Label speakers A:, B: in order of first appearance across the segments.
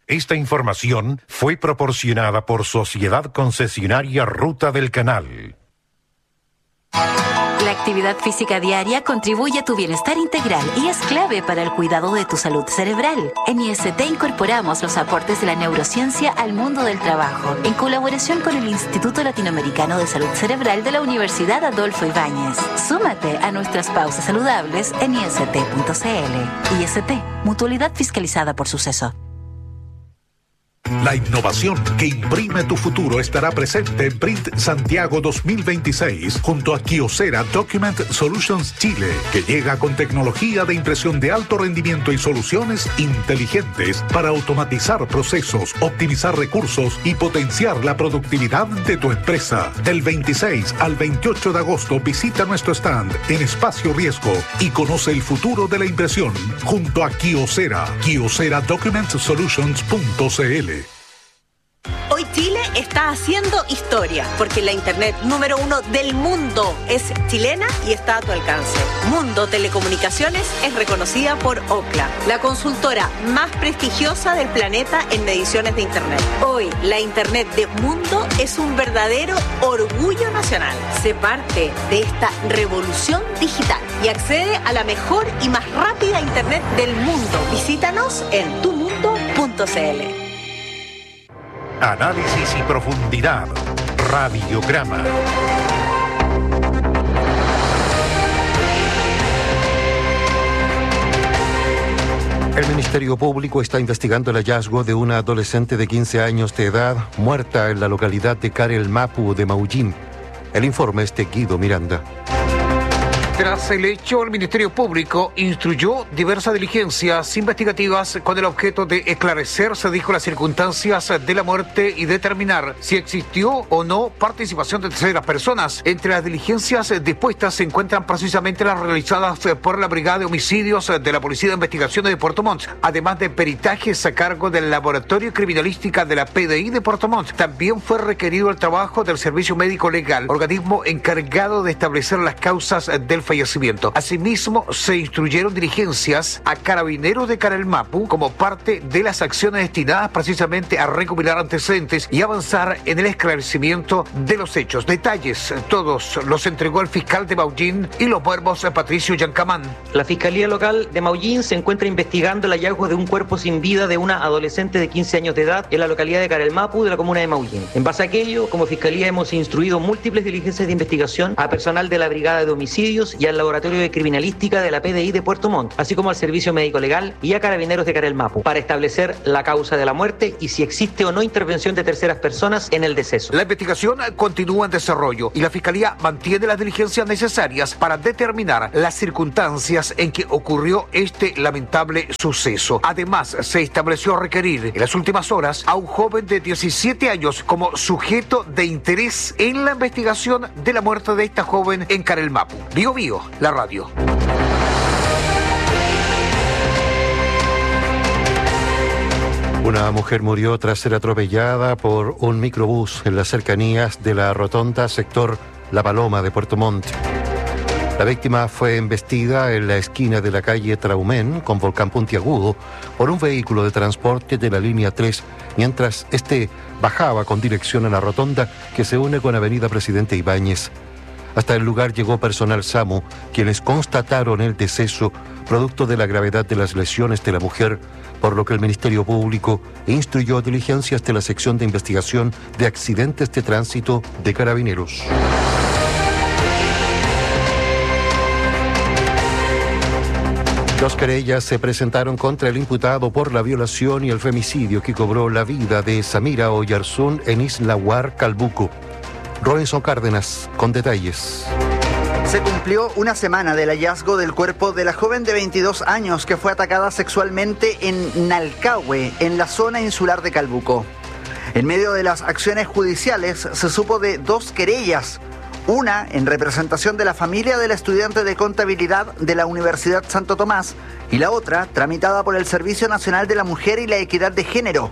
A: Esta información fue proporcionada por Sociedad Concesionaria Ruta del Canal.
B: La actividad física diaria contribuye a tu bienestar integral y es clave para el cuidado de tu salud cerebral. En IST incorporamos los aportes de la neurociencia al mundo del trabajo, en colaboración con el Instituto Latinoamericano de Salud Cerebral de la Universidad Adolfo Ibáñez. Súmate a nuestras pausas saludables en ist.cl. IST, mutualidad fiscalizada por Suceso.
C: La innovación que imprime tu futuro estará presente en Print Santiago 2026 junto a Kyocera Document Solutions Chile, que llega con tecnología de impresión de alto rendimiento y soluciones inteligentes para automatizar procesos, optimizar recursos y potenciar la productividad de tu empresa. Del 26 al 28 de agosto visita nuestro stand en Espacio Riesgo y conoce el futuro de la impresión junto a Kyocera. KyoceraDocumentSolutions.cl.
D: Hoy Chile está haciendo historia, porque la internet número 1 del mundo es chilena y está a tu alcance. Mundo Telecomunicaciones es reconocida por Ookla, la consultora más prestigiosa del planeta en mediciones de internet. Hoy, la internet de Mundo es un verdadero orgullo nacional. Sé parte de esta revolución digital y accede a la mejor y más rápida internet del mundo. Visítanos en tumundo.cl.
A: Análisis y profundidad. Radiograma.
E: El Ministerio Público está investigando el hallazgo de una adolescente de 15 años de edad muerta en la localidad de Carel Mapu de Maullín. El informe es de Guido Miranda.
F: Tras el hecho, el Ministerio Público instruyó diversas diligencias investigativas con el objeto de esclarecer, se dijo, las circunstancias de la muerte y determinar si existió o no participación de terceras personas. Entre las diligencias dispuestas se encuentran precisamente las realizadas por la Brigada de Homicidios de la Policía de Investigaciones de Puerto Montt, además de peritajes a cargo del Laboratorio Criminalística de la PDI de Puerto Montt. También fue requerido el trabajo del Servicio Médico Legal, organismo encargado de establecer las causas del fallecimiento. Asimismo, se instruyeron diligencias a Carabineros de Carel Mapu como parte de las acciones destinadas precisamente a recopilar antecedentes y avanzar en el esclarecimiento de los hechos. Detalles, todos los entregó el fiscal de Maullín y Los Muermos, Patricio Yancamán.
G: La Fiscalía Local de Maullín se encuentra investigando el hallazgo de un cuerpo sin vida de una adolescente de 15 años de edad en la localidad de Carel Mapu de la comuna de Maullín. En base a aquello, como Fiscalía hemos instruido múltiples diligencias de investigación a personal de la Brigada de Homicidios y al Laboratorio de Criminalística de la PDI de Puerto Montt, así como al Servicio Médico Legal y a Carabineros de Carel Mapu, para establecer la causa de la muerte y si existe o no intervención de terceras personas en el deceso.
F: La investigación continúa en desarrollo y la Fiscalía mantiene las diligencias necesarias para determinar las circunstancias en que ocurrió este lamentable suceso. Además, se estableció requerir en las últimas horas a un joven de 17 años como sujeto de interés en la investigación de la muerte de esta joven en Carel Mapu. Bio Bio, la radio.
E: Una mujer murió tras ser atropellada por un microbús en las cercanías de la rotonda sector La Paloma de Puerto Montt. La víctima fue embestida en la esquina de la calle Traumén con Volcán Puntiagudo por un vehículo de transporte de la línea 3, mientras este bajaba con dirección a la rotonda que se une con Avenida Presidente Ibáñez. Hasta el lugar llegó personal SAMU, quienes constataron el deceso producto de la gravedad de las lesiones de la mujer, por lo que el Ministerio Público instruyó diligencias de la Sección de Investigación de Accidentes de Tránsito de Carabineros. Dos querellas se presentaron contra el imputado por la violación y el femicidio que cobró la vida de Samira Oyarzún en Isla Huar, Calbuco. Robinson Cárdenas, con detalles.
H: Se cumplió una semana del hallazgo del cuerpo de la joven de 22 años que fue atacada sexualmente en Nalcahue, en la zona insular de Calbuco. En medio de las acciones judiciales se supo de dos querellas, una en representación de la familia del estudiante de contabilidad de la Universidad Santo Tomás y la otra tramitada por el Servicio Nacional de la Mujer y la Equidad de Género.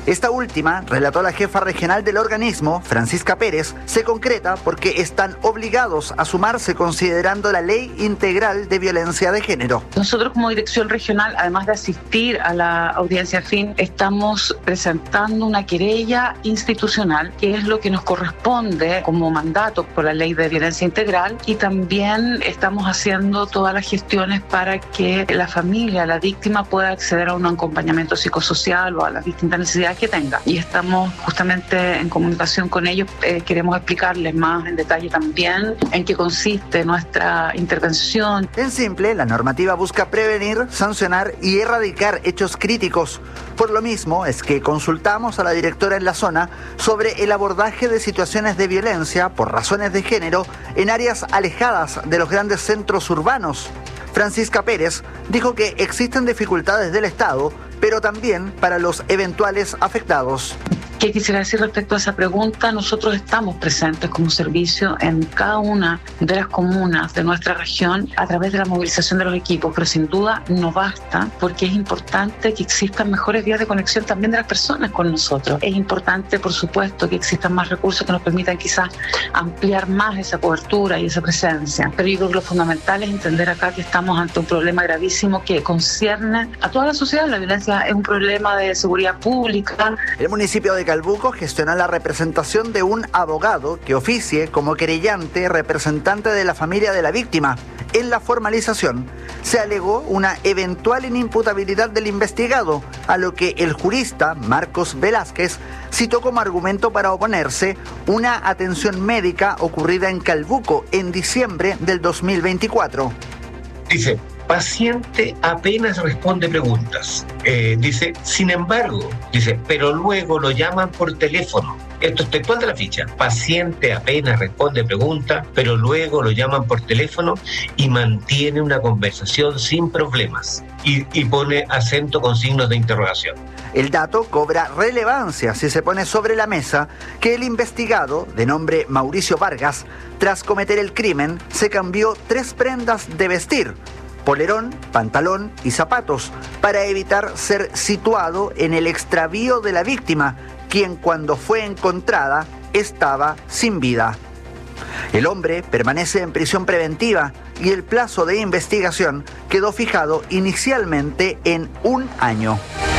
H: Esta última, relató la jefa regional del organismo, Francisca Pérez, se concreta porque están obligados a sumarse considerando la Ley Integral de Violencia de Género.
I: Nosotros como dirección regional, además de asistir a la audiencia fin, estamos presentando una querella institucional, que es lo que nos corresponde como mandato por la Ley de Violencia Integral, y también estamos haciendo todas las gestiones para que la familia, la víctima, pueda acceder a un acompañamiento psicosocial o a las distintas necesidades que tenga. Y estamos justamente en comunicación con ellos. Queremos explicarles más en detalle también en qué consiste nuestra intervención.
H: En simple, la normativa busca prevenir, sancionar y erradicar hechos críticos. Por lo mismo es que consultamos a la directora en la zona sobre el abordaje de situaciones de violencia por razones de género en áreas alejadas de los grandes centros urbanos. Francisca Pérez dijo que existen dificultades del Estado, pero también para los eventuales afectados.
I: ¿Qué quisiera decir respecto a esa pregunta? Nosotros estamos presentes como servicio en cada una de las comunas de nuestra región a través de la movilización de los equipos, pero sin duda no basta, porque es importante que existan mejores vías de conexión también de las personas con nosotros. Es importante, por supuesto, que existan más recursos que nos permitan quizás ampliar más esa cobertura y esa presencia. Pero yo creo que lo fundamental es entender acá que estamos ante un problema gravísimo que concierne a toda la sociedad. La violencia es un problema de seguridad pública.
H: El municipio de Calbuco gestionó la representación de un abogado que oficie como querellante representante de la familia de la víctima. En la formalización se alegó una eventual inimputabilidad del investigado, a lo que el jurista Marcos Velázquez citó como argumento para oponerse una atención médica ocurrida en Calbuco en diciembre del 2024.
J: Dice: paciente apenas responde preguntas. Dice, sin embargo, pero luego lo llaman por teléfono. Esto es textual de la ficha. Paciente apenas responde preguntas, pero luego lo llaman por teléfono y mantiene una conversación sin problemas. Y pone acento con signos de interrogación.
H: El dato cobra relevancia si se pone sobre la mesa que el investigado, de nombre Mauricio Vargas, tras cometer el crimen, se cambió 3 prendas de vestir: polerón, pantalón y zapatos, para evitar ser situado en el extravío de la víctima, quien cuando fue encontrada estaba sin vida. El hombre permanece en prisión preventiva y el plazo de investigación quedó fijado inicialmente en 1 año.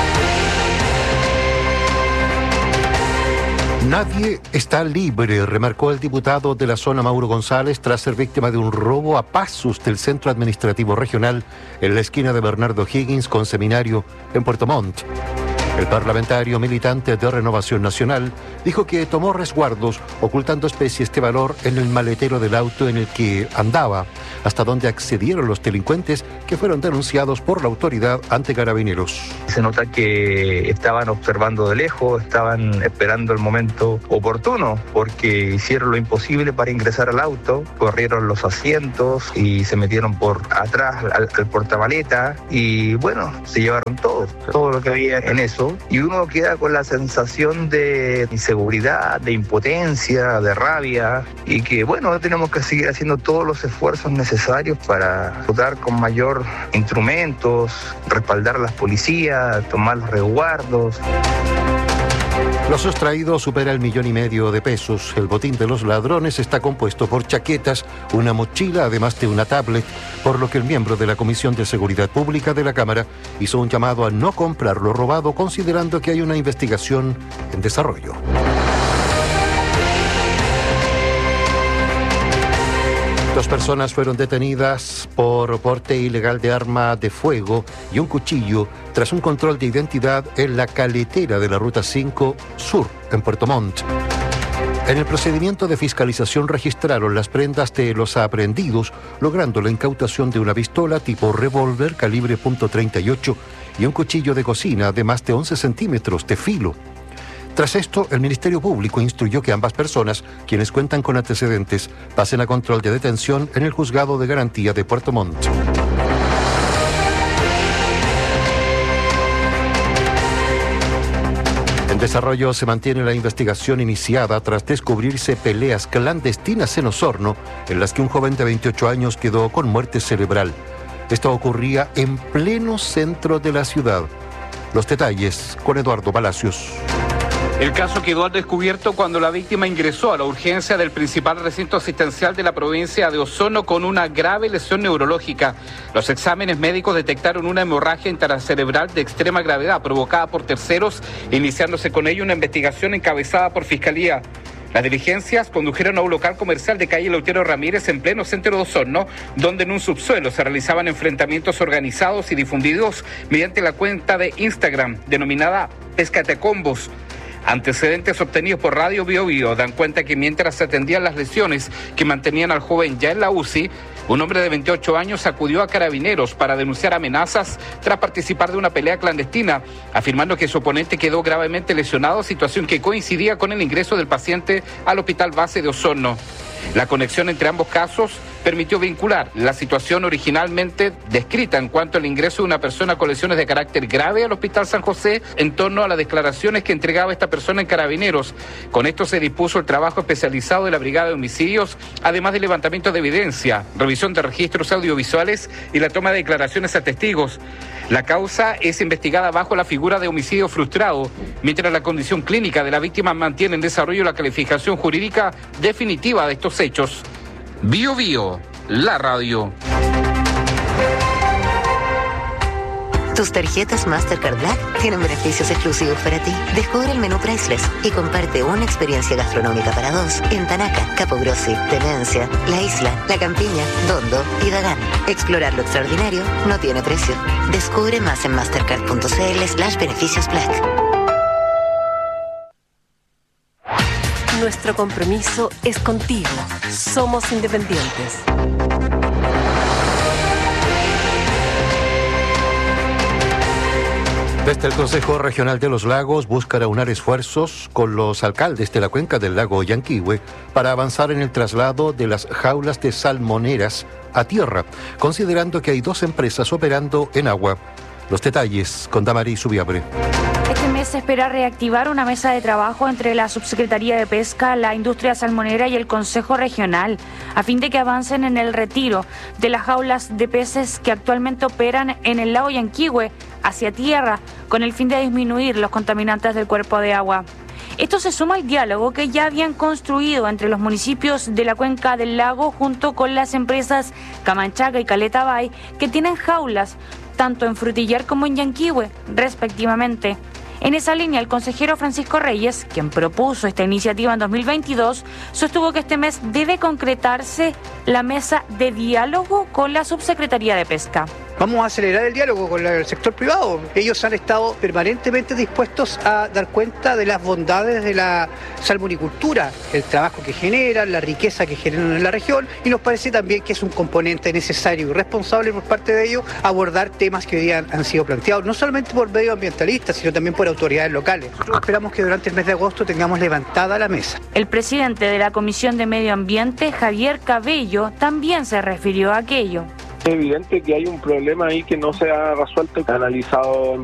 E: Nadie está libre, remarcó el diputado de la zona Mauro González tras ser víctima de un robo a pasos del Centro Administrativo Regional en la esquina de Bernardo Higgins con Seminario en Puerto Montt. El parlamentario militante de Renovación Nacional dijo que tomó resguardos ocultando especies de valor en el maletero del auto en el que andaba, hasta donde accedieron los delincuentes que fueron denunciados por la autoridad ante Carabineros.
K: Se nota que estaban observando de lejos, estaban esperando el momento oportuno, porque hicieron lo imposible para ingresar al auto, corrieron los asientos y se metieron por atrás al portamaleta y bueno, se llevaron todo lo que había en eso. Y uno queda con la sensación de inseguridad, de impotencia, de rabia, y que bueno, tenemos que seguir haciendo todos los esfuerzos necesarios para dotar con mayor instrumentos, respaldar a las policías, tomar los resguardos.
E: Lo sustraído supera el 1,5 millones de pesos. El botín de los ladrones está compuesto por chaquetas, una mochila, además de una tablet, por lo que el miembro de la Comisión de Seguridad Pública de la Cámara hizo un llamado a no comprar lo robado, considerando que hay una investigación en desarrollo. Dos personas fueron detenidas por porte ilegal de arma de fuego y un cuchillo tras un control de identidad en la caletera de la Ruta 5 Sur, en Puerto Montt. En el procedimiento de fiscalización registraron las prendas de los aprehendidos, logrando la incautación de una pistola tipo revólver calibre .38 y un cuchillo de cocina de más de 11 centímetros de filo. Tras esto, el Ministerio Público instruyó que ambas personas, quienes cuentan con antecedentes, pasen a control de detención en el Juzgado de Garantía de Puerto Montt. En desarrollo se mantiene la investigación iniciada tras descubrirse peleas clandestinas en Osorno, en las que un joven de 28 años quedó con muerte cerebral. Esto ocurría en pleno centro de la ciudad. Los detalles con Eduardo Palacios.
L: El caso quedó al descubierto cuando la víctima ingresó a la urgencia del principal recinto asistencial de la provincia de Osorno con una grave lesión neurológica. Los exámenes médicos detectaron una hemorragia intracerebral de extrema gravedad provocada por terceros, iniciándose con ello una investigación encabezada por Fiscalía. Las diligencias condujeron a un local comercial de calle Lautaro Ramírez en pleno centro de Osorno, donde en un subsuelo se realizaban enfrentamientos organizados y difundidos mediante la cuenta de Instagram denominada Pescate Combos. Antecedentes obtenidos por Radio Bio Bio dan cuenta que mientras se atendían las lesiones que mantenían al joven ya en la UCI, un hombre de 28 años acudió a Carabineros para denunciar amenazas tras participar de una pelea clandestina, afirmando que su oponente quedó gravemente lesionado, situación que coincidía con el ingreso del paciente al Hospital Base de Osorno. La conexión entre ambos casos permitió vincular la situación originalmente descrita en cuanto al ingreso de una persona con lesiones de carácter grave al Hospital San José en torno a las declaraciones que entregaba esta persona en Carabineros. Con esto se dispuso el trabajo especializado de la Brigada de Homicidios, además del levantamiento de evidencia, revisión de registros audiovisuales y la toma de declaraciones a testigos. La causa es investigada bajo la figura de homicidio frustrado, mientras la condición clínica de la víctima mantiene en desarrollo la calificación jurídica definitiva de estos hechos. Bio Bio, la radio.
M: Tus tarjetas Mastercard Black tienen beneficios exclusivos para ti. Descubre el menú Priceless y comparte una experiencia gastronómica para dos en Tanaca, Capogrossi, Tenencia, La Isla, La Campiña, Dondo y Dagán. Explorar lo extraordinario no tiene precio. Descubre más en mastercard.cl/beneficios Black.
N: Nuestro compromiso es contigo. Somos independientes.
E: Desde el Consejo Regional de los Lagos buscan aunar esfuerzos con los alcaldes de la cuenca del lago Yanquihue para avanzar en el traslado de las jaulas de salmoneras a tierra, considerando que hay 2 empresas operando en agua. Los detalles con Damaris Subiabre.
O: Este mes se espera reactivar una mesa de trabajo entre la Subsecretaría de Pesca, la Industria Salmonera y el Consejo Regional, a fin de que avancen en el retiro de las jaulas de peces que actualmente operan en el lago Yanquihue hacia tierra, con el fin de disminuir los contaminantes del cuerpo de agua. Esto se suma al diálogo que ya habían construido entre los municipios de la cuenca del lago junto con las empresas Camanchaca y Caleta Bay, que tienen jaulas tanto en Frutillar como en Yanquihue, respectivamente. En esa línea, el consejero Francisco Reyes, quien propuso esta iniciativa en 2022, sostuvo que este mes debe concretarse la mesa de diálogo con la Subsecretaría de Pesca.
P: Vamos a acelerar el diálogo con el sector privado. Ellos han estado permanentemente dispuestos a dar cuenta de las bondades de la salmonicultura, el trabajo que generan, la riqueza que generan en la región, y nos parece también que es un componente necesario y responsable por parte de ellos abordar temas que hoy día han sido planteados, no solamente por medioambientalistas, sino también por autoridades locales. Nosotros esperamos que durante el mes de agosto tengamos levantada la mesa.
O: El presidente de la Comisión de Medio Ambiente, Javier Cabello, también se refirió a aquello.
Q: Es evidente que hay un problema ahí que no se ha resuelto, analizado